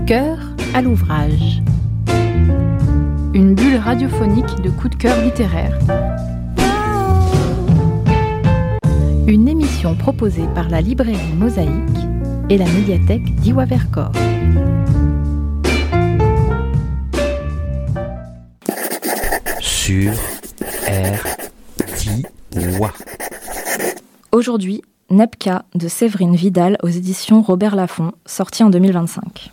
cœur à l'ouvrage. Une bulle radiophonique de coups de cœur littéraires. Une émission proposée par la librairie Mosaïque et la médiathèque d'Iwa Vercors. Sur RDIWA. Aujourd'hui, Nebka de Séverine Vidal aux éditions Robert Laffont, sorti en 2025.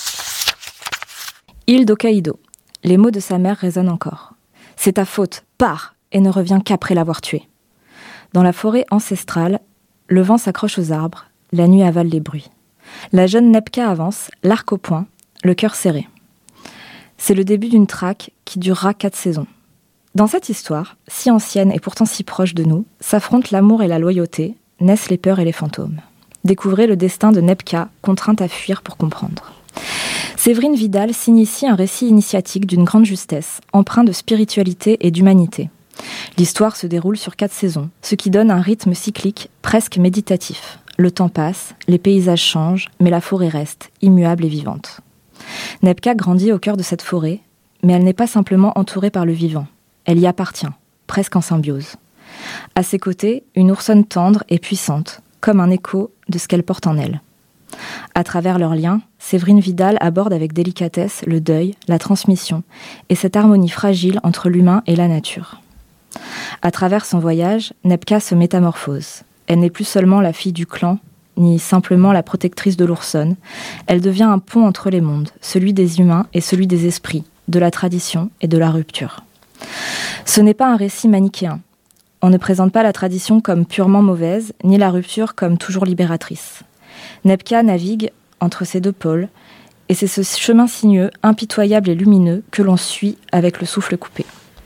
Île d'Hokkaido. Les mots de sa mère résonnent encore. C'est ta faute, pars, et ne reviens qu'après l'avoir tué. Dans la forêt ancestrale, le vent s'accroche aux arbres, la nuit avale les bruits. La jeune Nebka avance, l'arc au poing, le cœur serré. C'est le début d'une traque qui durera 4 saisons. Dans cette histoire, si ancienne et pourtant si proche de nous, s'affrontent l'amour et la loyauté, naissent les peurs et les fantômes. Découvrez le destin de Nebka, contrainte à fuir pour comprendre. Séverine Vidal signe ici un récit initiatique d'une grande justesse, empreint de spiritualité et d'humanité. L'histoire se déroule sur 4 saisons, ce qui donne un rythme cyclique presque méditatif. Le temps passe, les paysages changent, mais la forêt reste, immuable et vivante. Nebka grandit au cœur de cette forêt, mais elle n'est pas simplement entourée par le vivant. Elle y appartient, presque en symbiose. À ses côtés, une oursonne tendre et puissante, comme un écho de ce qu'elle porte en elle. À travers leurs liens, Séverine Vidal aborde avec délicatesse le deuil, la transmission et cette harmonie fragile entre l'humain et la nature. À travers son voyage, Nebka se métamorphose. Elle n'est plus seulement la fille du clan, ni simplement la protectrice de l'oursonne. Elle devient un pont entre les mondes, celui des humains et celui des esprits, de la tradition et de la rupture. Ce n'est pas un récit manichéen. On ne présente pas la tradition comme purement mauvaise, ni la rupture comme toujours libératrice. Nebka navigue entre ces deux pôles, et c'est ce chemin sinueux, impitoyable et lumineux que l'on suit avec le souffle coupé.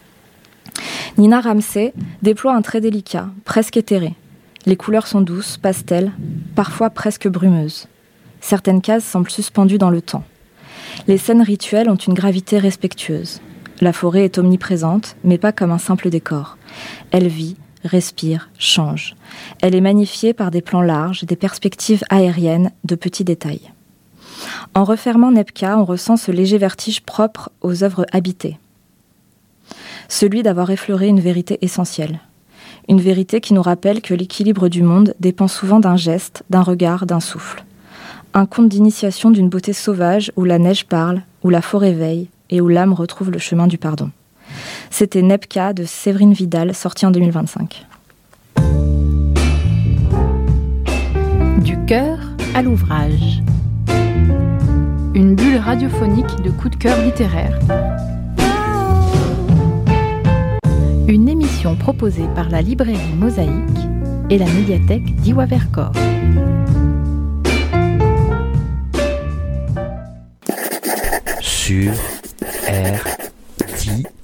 Nina Ramsey déploie un trait délicat, presque éthéré. Les couleurs sont douces, pastel, parfois presque brumeuses. Certaines cases semblent suspendues dans le temps. Les scènes rituelles ont une gravité respectueuse. La forêt est omniprésente, mais pas comme un simple décor. Elle vit, respire, change. Elle est magnifiée par des plans larges, des perspectives aériennes, de petits détails. En refermant Nebka, on ressent ce léger vertige propre aux œuvres habitées. Celui d'avoir effleuré une vérité essentielle. Une vérité qui nous rappelle que l'équilibre du monde dépend souvent d'un geste, d'un regard, d'un souffle. Un conte d'initiation d'une beauté sauvage où la neige parle, où la forêt veille et où l'âme retrouve le chemin du pardon. C'était Nebka de Séverine Vidal, sorti en 2025. Du cœur à l'ouvrage. Une bulle radiophonique de coups de cœur littéraires. Une émission proposée par la librairie Mosaïque et la médiathèque d'Iwa Vercors. Sur RDIWA.